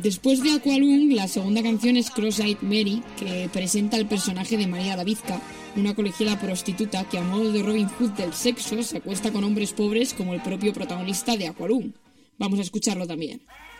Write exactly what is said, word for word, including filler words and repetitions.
Después de Aqualung, la segunda canción es Cross-Eyed Mary, que presenta el personaje de María Davidka, una colegiala prostituta que a modo de Robin Hood del sexo se acuesta con hombres pobres como el propio protagonista de Aqualung. Vamos a escucharlo también.